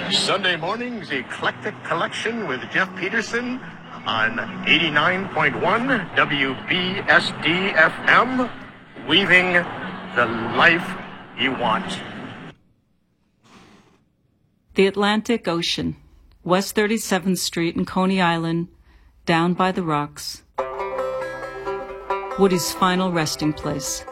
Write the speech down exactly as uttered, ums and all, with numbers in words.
Sunday morning's Eclectic Collection with Jeff Peterson on eighty-nine point one W B S D F M, weaving the life you want. The Atlantic Ocean, West thirty-seventh Street in Coney Island, down by the rocks. Woody's final resting place.